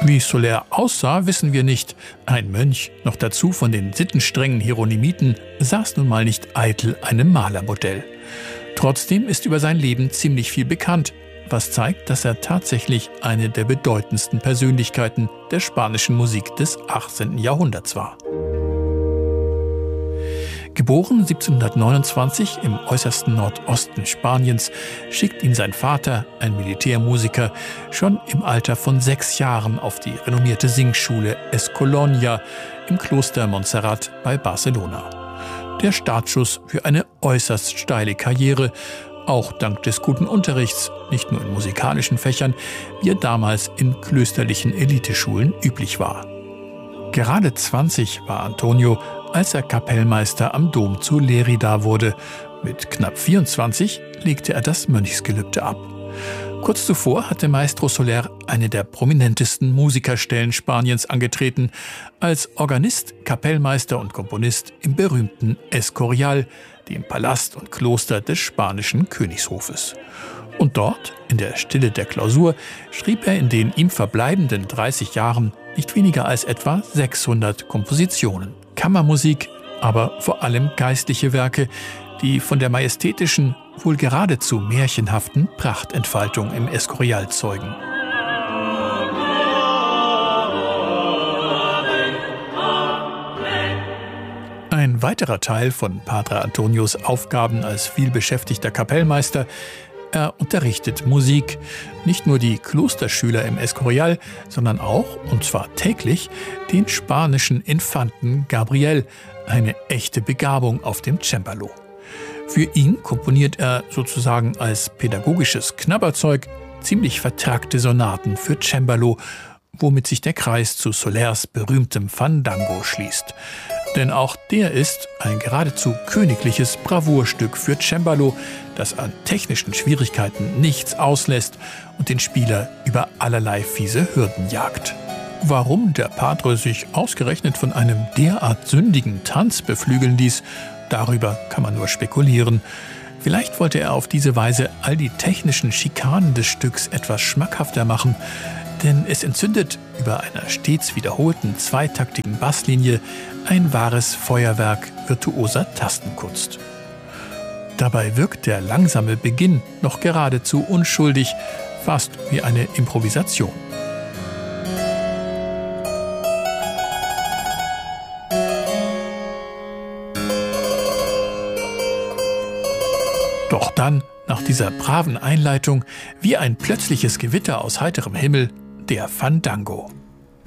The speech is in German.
Wie Soler aussah, wissen wir nicht. Ein Mönch, noch dazu von den sittenstrengen Hieronymiten, saß nun mal nicht eitel einem Malermodell. Trotzdem ist über sein Leben ziemlich viel bekannt, was zeigt, dass er tatsächlich eine der bedeutendsten Persönlichkeiten der spanischen Musik des 18. Jahrhunderts war. Geboren 1729 im äußersten Nordosten Spaniens, schickt ihn sein Vater, ein Militärmusiker, schon im Alter von 6 Jahren auf die renommierte Singschule Escolonia im Kloster Montserrat bei Barcelona. Der Startschuss für eine äußerst steile Karriere, auch dank des guten Unterrichts, nicht nur in musikalischen Fächern, wie er damals in klösterlichen Eliteschulen üblich war. Gerade 20 war Antonio, als er Kapellmeister am Dom zu Lérida wurde. Mit knapp 24 legte er das Mönchsgelübde ab. Kurz zuvor hatte Maestro Soler eine der prominentesten Musikerstellen Spaniens angetreten, als Organist, Kapellmeister und Komponist im berühmten Escorial, dem Palast und Kloster des spanischen Königshofes. Und dort, in der Stille der Klausur, schrieb er in den ihm verbleibenden 30 Jahren nicht weniger als etwa 600 Kompositionen. Kammermusik, aber vor allem geistliche Werke, die von der majestätischen, wohl geradezu märchenhaften Prachtentfaltung im Escorial zeugen. Ein weiterer Teil von Padre Antonios Aufgaben als vielbeschäftigter Kapellmeister: er unterrichtet Musik, nicht nur die Klosterschüler im Escorial, sondern auch, und zwar täglich, den spanischen Infanten Gabriel, eine echte Begabung auf dem Cembalo. Für ihn komponiert er sozusagen als pädagogisches Knabberzeug ziemlich vertrackte Sonaten für Cembalo, womit sich der Kreis zu Solers berühmtem Fandango schließt. Denn auch der ist ein geradezu königliches Bravourstück für Cembalo, das an technischen Schwierigkeiten nichts auslässt und den Spieler über allerlei fiese Hürden jagt. Warum der Padre sich ausgerechnet von einem derart sündigen Tanz beflügeln ließ, darüber kann man nur spekulieren. Vielleicht wollte er auf diese Weise all die technischen Schikanen des Stücks etwas schmackhafter machen, denn es entzündet über einer stets wiederholten zweitaktigen Basslinie ein wahres Feuerwerk virtuoser Tastenkunst. Dabei wirkt der langsame Beginn noch geradezu unschuldig, fast wie eine Improvisation. Doch dann, nach dieser braven Einleitung, wie ein plötzliches Gewitter aus heiterem Himmel, der Fandango.